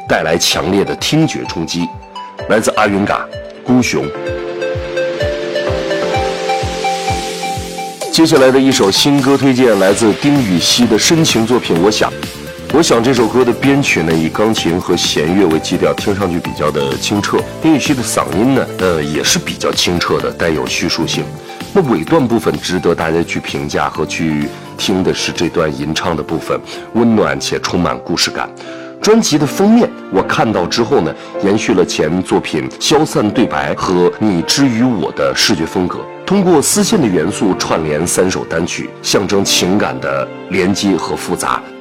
带来强烈的听觉冲击。来自阿云嘎《孤雄》。接下来的一首新歌推荐来自丁禹兮的深情作品《我想》。我想这首歌的编曲呢，以钢琴和弦乐为基调，听上去比较的清澈。丁禹兮的嗓音呢，也是比较清澈的，带有叙述性。那尾段部分值得大家去评价和去听的是这段吟唱的部分，温暖且充满故事感。专辑的封面我看到之后呢，延续了前作品消散对白和你之于我的视觉风格，通过丝线的元素串联3首单曲，象征情感的连接和复杂，